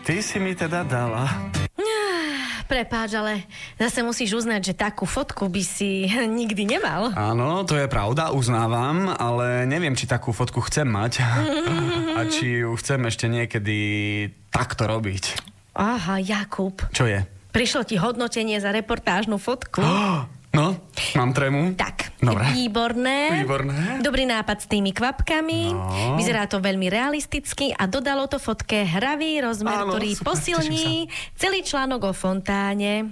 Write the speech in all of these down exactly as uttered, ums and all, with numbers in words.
ty si mi teda dala. Prepáč, ale zase musíš uznať, že takú fotku by si nikdy nemal. Áno, to je pravda, uznávam, ale neviem, či takú fotku chcem mať. A či ju chcem ešte niekedy takto robiť. Aha, Jakub. Čo je? Prišlo ti hodnotenie za reportážnu fotku. No, mám trému. Tak, dobre. Výborné. Výborné. Dobrý nápad s tými kvapkami. No. Vyzerá to veľmi realisticky a dodalo to fotke hravý rozmer, Áno, ktorý super, posilní celý článok o fontáne.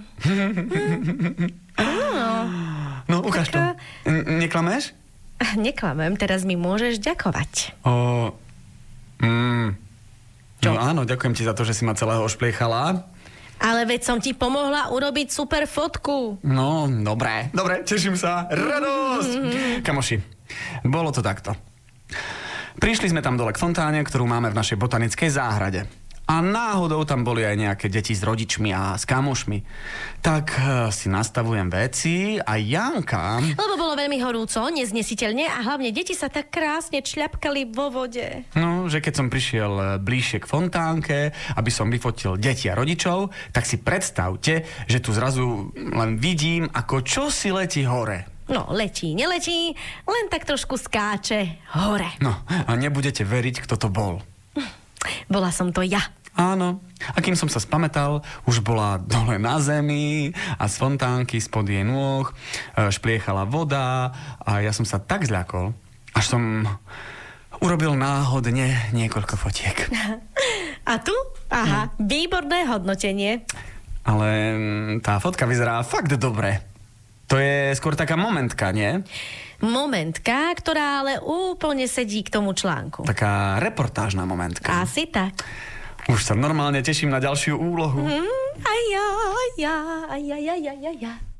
No, no ukáž to. Tak, N- neklameš? neklamem, teraz mi môžeš ďakovať. O... Mm. Čo? No áno, ďakujem ti za to, že si ma celého ošpliechala. Ale veď som ti pomohla urobiť super fotku. No, dobré. Dobre, teším sa. Radosť! Mm-hmm. Kamoši, bolo to takto. Prišli sme tam dole k fontáne, ktorú máme v našej botanickej záhrade. A náhodou tam boli aj nejaké deti s rodičmi a s kamošmi. Tak uh, si nastavujem veci a Janka... Lebo bolo veľmi horúco, neznesiteľne a hlavne deti sa tak krásne čľapkali vo vode. No, že keď som prišiel bližšie k fontánke, aby som vyfotil deti a rodičov, tak si predstavte, že tu zrazu len vidím, ako čosi letí hore. No, letí, neletí, len tak trošku skáče hore. No, a nebudete veriť, kto to bol. Bola som to ja. Áno. A kým som sa spamätal, už bola dole na zemi a z fontánky spod jej nôh špliechala voda a ja som sa tak zľakol, až som urobil náhodne niekoľko fotiek. A tu? Aha, no. Výborné hodnotenie. Ale tá fotka vyzerá fakt dobre. To je skôr taká momentka, nie? Momentka, ktorá ale úplne sedí k tomu článku. Taká reportážna momentka. Asi tak. Už sa normálne teším na ďalšiu úlohu. Mm, aj ja, aj ja, aj ja, aj ja, aj ja.